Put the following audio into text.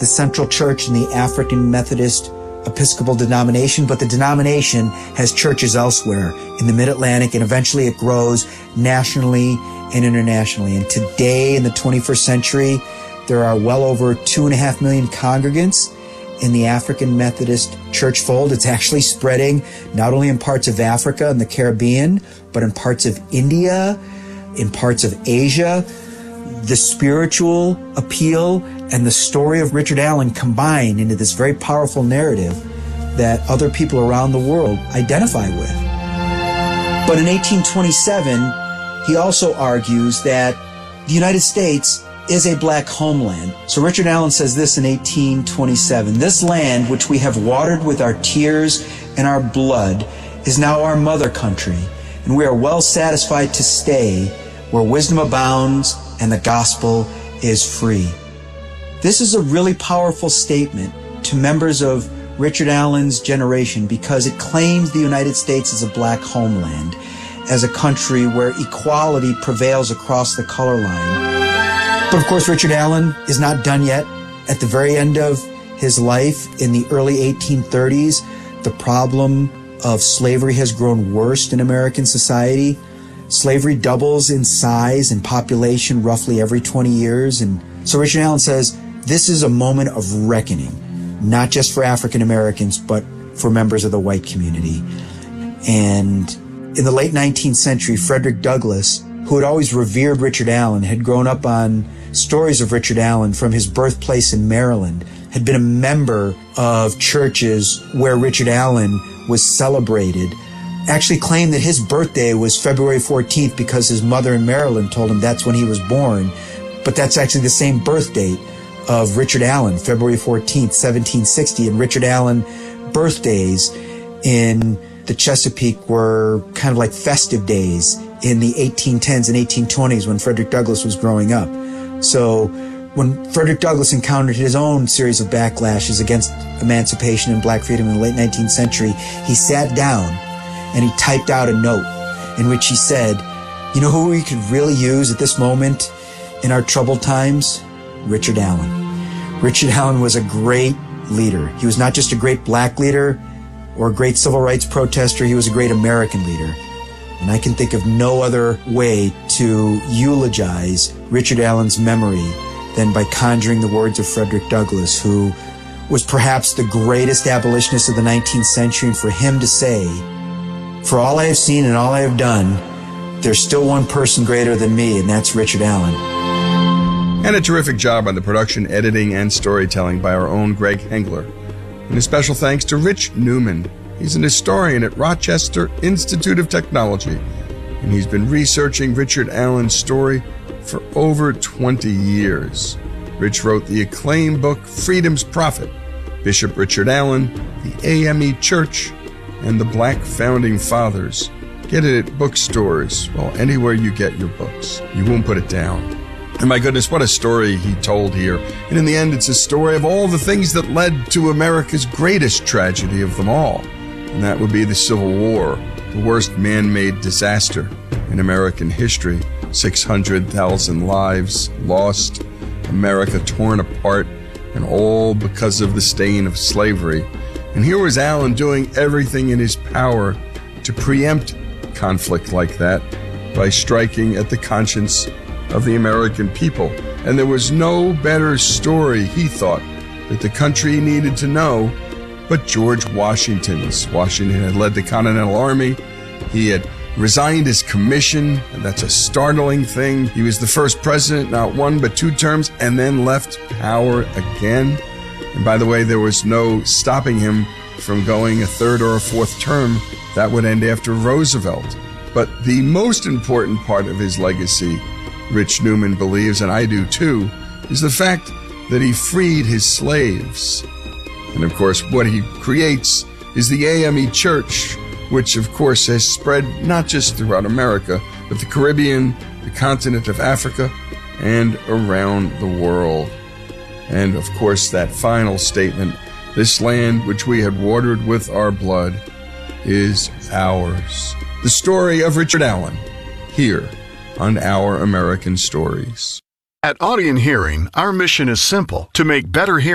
the central church in the African Methodist Episcopal denomination, but the denomination has churches elsewhere in the Mid-Atlantic, and eventually it grows nationally and internationally. And today, in the 21st century, there are well over 2.5 million congregants in the African Methodist Church fold. It's actually spreading not only in parts of Africa and the Caribbean, but in parts of India, in parts of Asia. The spiritual appeal and the story of Richard Allen combine into this very powerful narrative that other people around the world identify with. But in 1827, he also argues that the United States is a black homeland. So Richard Allen says this in 1827, "This land which we have watered with our tears and our blood is now our mother country, and we are well satisfied to stay where wisdom abounds and the gospel is free." This is a really powerful statement to members of Richard Allen's generation because it claims the United States as a black homeland, as a country where equality prevails across the color line. But of course, Richard Allen is not done yet. At the very end of his life, in the early 1830s, the problem of slavery has grown worse in American society. Slavery doubles in size and population roughly every 20 years. And so Richard Allen says, this is a moment of reckoning, not just for African Americans, but for members of the white community. And in the late 19th century, Frederick Douglass, who had always revered Richard Allen, had grown up on stories of Richard Allen from his birthplace in Maryland, had been a member of churches where Richard Allen was celebrated, actually claimed that his birthday was February 14th because his mother in Maryland told him that's when he was born. But that's actually the same birth date of Richard Allen, February 14th, 1760. And Richard Allen birthdays in the Chesapeake were kind of like festive days in the 1810s and 1820s when Frederick Douglass was growing up. So when Frederick Douglass encountered his own series of backlashes against emancipation and black freedom in the late 19th century, he sat down and he typed out a note in which he said, "You know who we could really use at this moment in our troubled times? Richard Allen." Richard Allen was a great leader. He was not just a great black leader or a great civil rights protester, he was a great American leader. And I can think of no other way to eulogize Richard Allen's memory than by conjuring the words of Frederick Douglass, who was perhaps the greatest abolitionist of the 19th century, and for him to say, "For all I have seen and all I have done, there's still one person greater than me, and that's Richard Allen." And a terrific job on the production, editing, and storytelling by our own Greg Hengler. And a special thanks to Rich Newman. He's an historian at Rochester Institute of Technology, and he's been researching Richard Allen's story for over 20 years. Rich wrote the acclaimed book, Freedom's Prophet, Bishop Richard Allen, the AME Church, and the Black Founding Fathers. Get it at bookstores, well, anywhere you get your books. You won't put it down. And my goodness, what a story he told here. And in the end, it's a story of all the things that led to America's greatest tragedy of them all. And that would be the Civil War, the worst man-made disaster in American history. 600,000 lives lost, America torn apart, and all because of the stain of slavery. And here was Allen doing everything in his power to preempt conflict like that by striking at the conscience of the American people. And there was no better story, he thought, that the country needed to know but George Washington's. Washington had led the Continental Army. He had resigned his commission, and that's a startling thing. He was the first president, not one but two terms, and then left power again. And by the way, there was no stopping him from going a third or a fourth term. That would end after Roosevelt. But the most important part of his legacy, Rich Newman believes, and I do too, is the fact that he freed his slaves. And of course, what he creates is the AME Church, which of course has spread not just throughout America, but the Caribbean, the continent of Africa, and around the world. And of course, that final statement, "This land which we had watered with our blood is ours." The story of Richard Allen, here on Our American Stories. At Audien Hearing, our mission is simple: to make better hearing